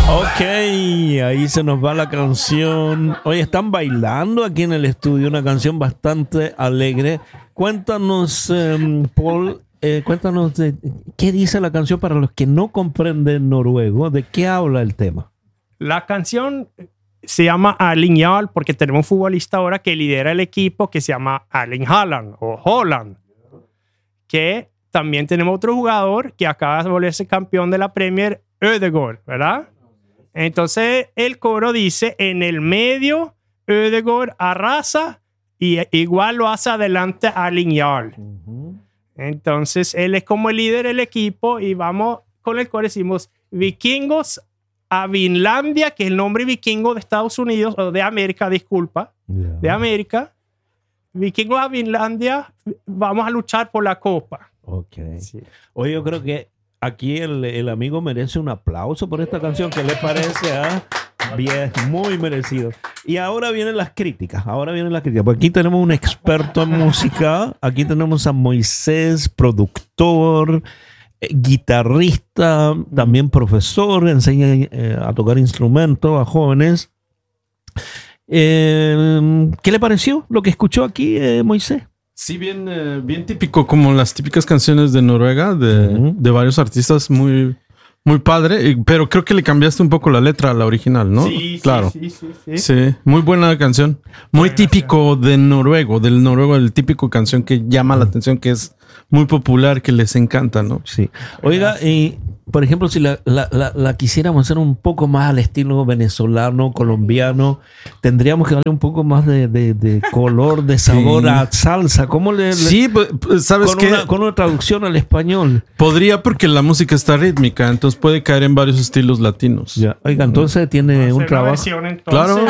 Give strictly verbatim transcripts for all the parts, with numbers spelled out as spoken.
Ok, ahí se nos va la canción. Oye, están bailando aquí en el estudio una canción bastante alegre. Cuéntanos, eh, Paul, eh, cuéntanos de, qué dice la canción para los que no comprenden noruego. ¿De qué habla el tema? La canción se llama Erling Jarl porque tenemos un futbolista ahora que lidera el equipo que se llama Erling Haaland o Holland. Que también tenemos otro jugador que acaba de volverse campeón de la Premier, Ødegaard, ¿verdad? Entonces el coro dice, en el medio Ødegaard arrasa y igual lo hace adelante Erling Jarl. Uh-huh. Entonces él es como el líder del equipo y vamos con el coro, decimos vikingos a Vinlandia, que es el nombre vikingo de Estados Unidos, o de América, disculpa, yeah. de América. Vikingos a Vinlandia, vamos a luchar por la copa. Ok. Sí. Oye, yo creo que aquí el, el amigo merece un aplauso por esta canción. ¿Qué le parece? ¿Ah? Bien, muy merecido. Y ahora vienen las críticas. Ahora vienen las críticas. Porque aquí tenemos un experto en música. Aquí tenemos a Moisés, productor, eh, guitarrista, también profesor. Enseña eh, a tocar instrumentos a jóvenes. Eh, ¿Qué le pareció lo que escuchó aquí, eh, Moisés? Sí, bien, eh, bien típico, como las típicas canciones de Noruega, de, uh-huh. de varios artistas, muy, muy padre, pero creo que le cambiaste un poco la letra a la original, ¿no? Sí, claro. sí, sí, sí, sí. Sí, muy buena canción. Muy buena típico canción. de noruego, del noruego, el típico canción que llama la atención, que es muy popular, que les encanta, ¿no? Sí. Oiga, y por ejemplo, si la, la, la, la quisiéramos hacer un poco más al estilo venezolano, colombiano, tendríamos que darle un poco más de, de, de color, de sabor sí. a salsa. ¿Cómo le...? Sí, pues, ¿sabes con qué? Una, con una traducción al español. Podría, porque la música está rítmica, entonces puede caer en varios estilos latinos. Ya. Oiga, entonces tiene un trabajo... Versión, entonces, claro.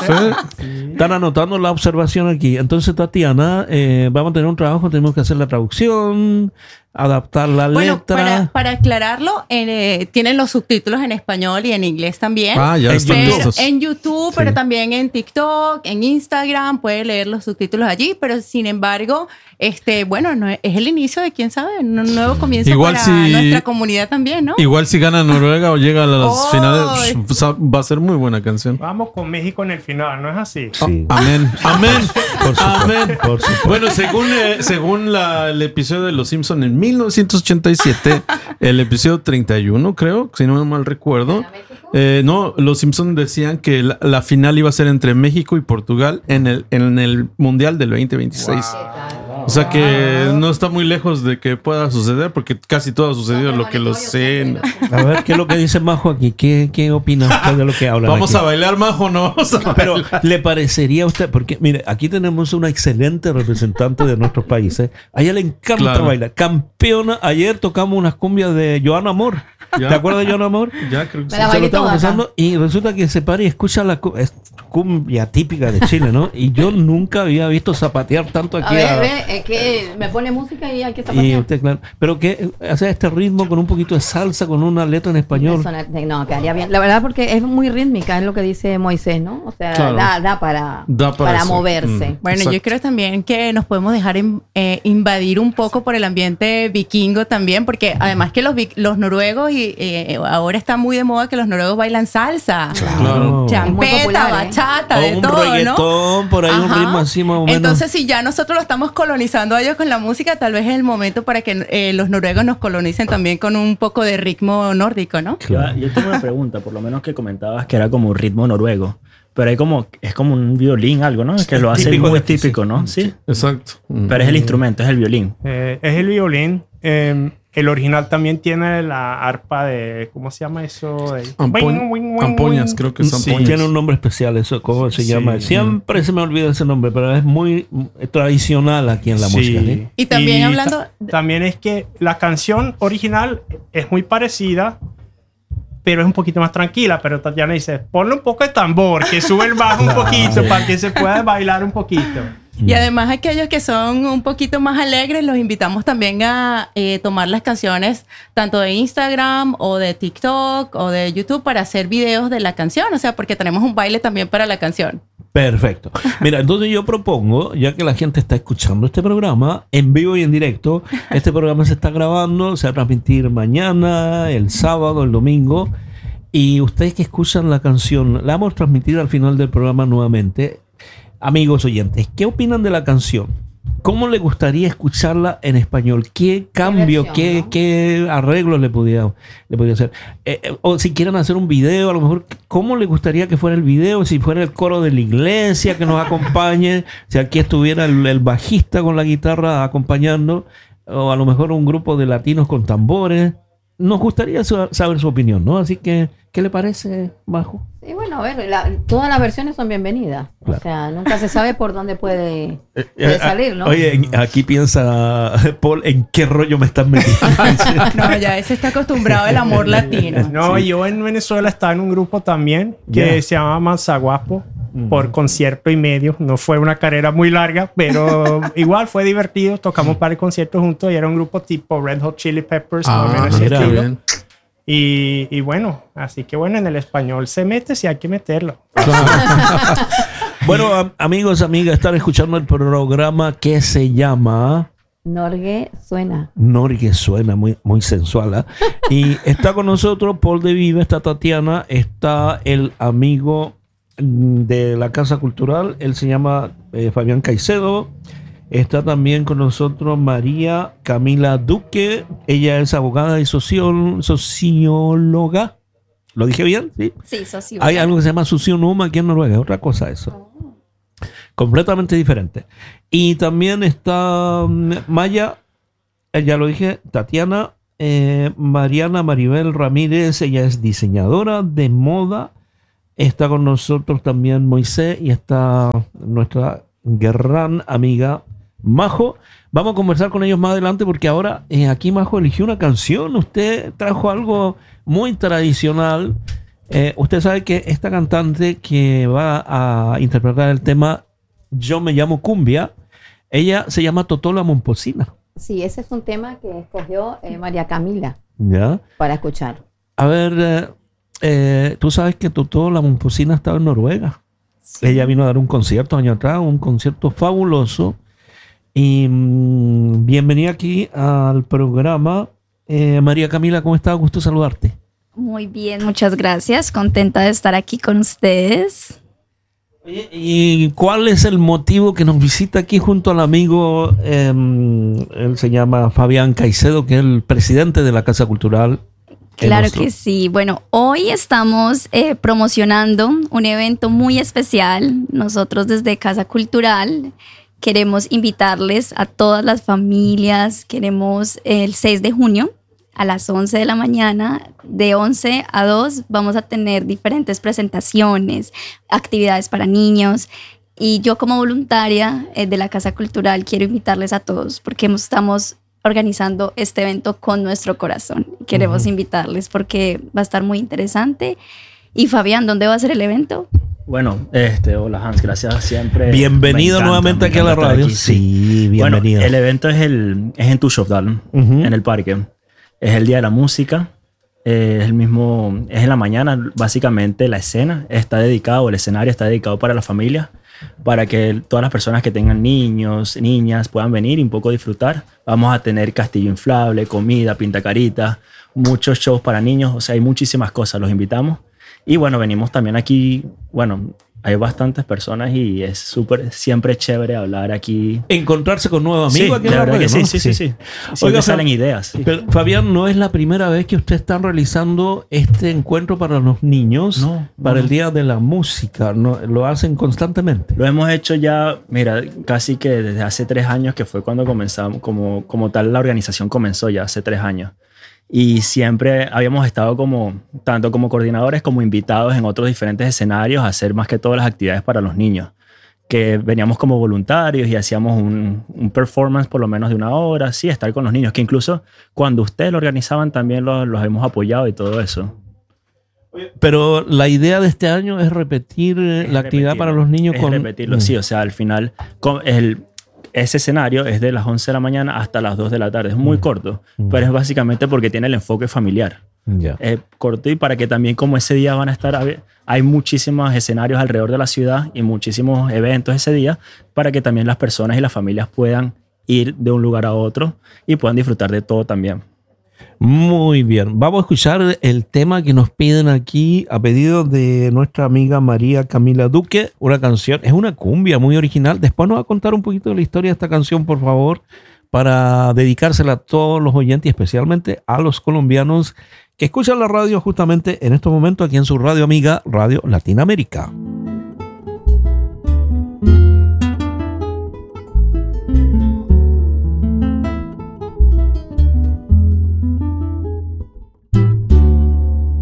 Sí. Sí. Están anotando la observación aquí. Entonces, Tatiana, eh, vamos a tener un trabajo, tenemos que hacer la traducción, adaptar la bueno, letra. Para, para aclararlo, eh, tienen los subtítulos en español y en inglés también. Ah, ya están pero, listos. En YouTube, sí. pero también en TikTok, en Instagram, puede leer los subtítulos allí, pero sin embargo, este, bueno, no, es el inicio de, quién sabe, un nuevo comienzo igual para si, nuestra comunidad también, ¿no? Igual si gana Noruega o llega a las oh, finales, va a ser muy buena canción. Vamos con México en el final, ¿no es así? Sí. Oh, amén, amén, por supuesto, amén. Por supuesto. Bueno, según, eh, según la, el episodio de Los Simpson en mil novecientos ochenta y siete, el episodio treinta y uno, creo, si no mal recuerdo, eh, no, Los Simpson decían que la, la final iba a ser entre México y Portugal en el, en el Mundial del veinte veintiséis. Wow. O sea que no está muy lejos de que pueda suceder, porque casi todo ha sucedido lo que lo sé. A ver, ¿qué es lo que dice Majo aquí? ¿Qué, qué opina usted de lo que habla? Vamos aquí? a bailar, Majo, no vamos a Pero, bailar. ¿le parecería a usted? Porque, mire, aquí tenemos una excelente representante de nuestros países. A ella le encanta claro. bailar. Campeona. Ayer tocamos unas cumbias de Joan Amor. ¿Ya? ¿Te acuerdas de Joan Amor? Ya, creo que sí. Se lo estamos pensando y resulta que se para y escucha la cumbia típica de Chile, ¿no? Y yo nunca había visto zapatear tanto aquí. A ver, a... ve, es que me pone música y hay que zapatear. Y usted, claro. Pero que hace este ritmo con un poquito de salsa, con una letra en español. No, quedaría bien. La verdad, porque es muy rítmica, es lo que dice Moisés, ¿no? O sea, claro. da, da para, da para, para moverse. Mm. Bueno, exacto. Yo creo también que nos podemos dejar in, eh, invadir un poco por el ambiente vikingo también, porque además que los, los noruegos y eh, ahora está muy de moda que los noruegos bailan salsa, claro. champeta, popular, bachata, ¿eh? de un todo, reggaetón, ¿no? Por ahí. Ajá. Un ritmo así más o menos. Entonces, si ya nosotros lo estamos colonizando a ellos con la música, tal vez es el momento para que eh, los noruegos nos colonicen también con un poco de ritmo nórdico, ¿no? Claro. Yo, yo tengo una pregunta, por lo menos que comentabas que era como un ritmo noruego. Pero hay como, es como un violín, algo, ¿no? Que lo hace muy típico, ¿no? Sí. Exacto. Pero es el instrumento, es el violín. Eh, es el violín. Eh, el original también tiene la arpa de, ¿cómo se llama eso? De... Ampoñ, wing, wing, ampoñas, creo que es ampoñas. Sí, tiene un nombre especial, eso, ¿cómo se sí. llama? Siempre se me olvida ese nombre, pero es muy tradicional aquí en la sí. música. ¿Sí? Y también y hablando... Ta- también es que la canción original es muy parecida, pero es un poquito más tranquila. Pero Tatiana dice, ponle un poco de tambor, que sube el bajo un poquito para que se pueda bailar un poquito. Y además aquellos que son un poquito más alegres, los invitamos también a eh, tomar las canciones tanto de Instagram o de TikTok o de YouTube para hacer videos de la canción. O sea, porque tenemos un baile también para la canción. Perfecto. Mira, entonces yo propongo, ya que la gente está escuchando este programa en vivo y en directo, este programa se está grabando, se va a transmitir mañana, el sábado, el domingo. y ustedes que escuchan la canción, la vamos a transmitir al final del programa nuevamente. Amigos oyentes, ¿qué opinan de la canción? ¿Cómo le gustaría escucharla en español? ¿Qué cambio, qué, versión, ¿no? qué arreglos le podía, le podía hacer? Eh, eh, o si quieren hacer un video, a lo mejor, ¿cómo le gustaría que fuera el video? Si fuera el coro de la iglesia que nos acompañe, si aquí estuviera el, el bajista con la guitarra acompañando, o a lo mejor un grupo de latinos con tambores. Nos gustaría saber su opinión, ¿no? Así que, ¿qué le parece, Majo? Sí, bueno, a ver, la, todas las versiones son bienvenidas. Claro. O sea, nunca se sabe por dónde puede, Eh, puede eh, salir, ¿no? Oye, aquí piensa Paul, ¿en qué rollo me estás metiendo? No, ya ese está acostumbrado al amor latino. No, yo en Venezuela estaba en un grupo también que Yeah. se llama Manzaguapo por concierto y medio. No fue una carrera muy larga, pero igual fue divertido. Tocamos para el concierto juntos y era un grupo tipo Red Hot Chili Peppers. más o Ah, menos ese mira. estilo. bien. Y, y bueno, así que bueno, en el español se mete si hay que meterlo. Bueno, am- amigos, amigas, están escuchando el programa que se llama Norgue suena. Norgue, suena muy, muy sensual, ¿eh? Y está con nosotros Paul de Vive, está Tatiana, está el amigo mm, de la Casa Cultural, él se llama eh, Fabián Caicedo. Está también con nosotros María Camila Duque, ella es abogada y socio- socióloga. ¿Lo dije bien? Sí. Sí, socióloga. Hay algo que se llama sociónoma aquí en Noruega, es otra cosa eso. Completamente diferente. Y también está mm, Maya, eh, ya lo dije, Tatiana, eh, Mariana Maribel Ramírez, ella es diseñadora de moda. Está con nosotros también Moisés y está nuestra gran amiga Majo. Vamos a conversar con ellos más adelante porque ahora eh, aquí Majo eligió una canción. Usted trajo algo muy tradicional. Eh, usted sabe que esta cantante que va a interpretar el tema Yo me llamo Cumbia, ella se llama Totola Momposina. Sí, ese es un tema que escogió eh, María Camila ¿Ya? para escuchar. A ver, eh, eh, tú sabes que Totola Momposina estaba en Noruega. Ella vino a dar un concierto año atrás, un concierto fabuloso. Y mm, bienvenida aquí al programa. Eh, María Camila, ¿cómo estás? Gusto saludarte. Muy bien, muchas gracias. Contenta de estar aquí con ustedes. Oye, ¿y cuál es el motivo que nos visita aquí junto al amigo? Eh, él se llama Fabián Caicedo, que es el presidente de la Casa Cultural. Claro nuestro- que sí. Bueno, hoy estamos eh, promocionando un evento muy especial. Nosotros desde Casa Cultural queremos invitarles a todas las familias. Queremos el seis de junio a las once de la mañana, de once a dos, vamos a tener diferentes presentaciones, actividades para niños. Y yo como voluntaria eh, de la Casa Cultural quiero invitarles a todos porque estamos organizando este evento con nuestro corazón. Queremos uh-huh. invitarles porque va a estar muy interesante. Y Fabián, ¿dónde va a ser el evento? Bueno, este, hola Hans, gracias siempre. Bienvenido encanta, nuevamente aquí a la radio. Aquí, sí. sí, bienvenido. Bueno, el evento es, el, es en Tushovdal, uh-huh. en el parque. Es el día de la música. Eh, es el mismo, es en la mañana. Básicamente la escena está dedicado, el escenario está dedicado para la familia, para que todas las personas que tengan niños, niñas puedan venir y un poco disfrutar. Vamos a tener castillo inflable, comida, pintacarita, muchos shows para niños. O sea, hay muchísimas cosas. Los invitamos. Y bueno, venimos también aquí, bueno, hay bastantes personas y es súper, siempre chévere hablar aquí. Encontrarse con nuevos amigos. Sí, aquí en la la verdad radio, que ¿no? sí, sí, sí, sí. Siempre Oiga, salen ideas. Sí. Pero, Fabián, no es la primera vez que ustedes están realizando este encuentro para los niños, no, para no. el Día de la Música. ¿No? Lo hacen constantemente. Lo hemos hecho ya, mira, casi que desde hace tres años, que fue cuando comenzamos, como, como tal la organización comenzó ya hace tres años. Y siempre habíamos estado como, tanto como coordinadores como invitados en otros diferentes escenarios a hacer más que todas las actividades para los niños. Que veníamos como voluntarios y hacíamos un, un performance por lo menos de una hora, sí, estar con los niños, que incluso cuando ustedes lo organizaban también los, los hemos apoyado y todo eso. Pero la idea de este año es repetir Es la actividad para los niños. Es con repetirlo, mm. sí, o sea, al final con el... Ese escenario es de las once de la mañana hasta las dos de la tarde. Es muy mm. corto, mm. pero es básicamente porque tiene el enfoque familiar. Yeah. Es corto y para que también como ese día van a estar... Hay muchísimos escenarios alrededor de la ciudad y muchísimos eventos ese día para que también las personas y las familias puedan ir de un lugar a otro y puedan disfrutar de todo también. Muy bien, vamos a escuchar el tema que nos piden aquí a pedido de nuestra amiga María Camila Duque, una canción, es una cumbia muy original. Después nos va a contar un poquito de la historia de esta canción, por favor, para dedicársela a todos los oyentes y especialmente a los colombianos que escuchan la radio justamente en estos momentos aquí en su radio amiga Radio Latinoamérica.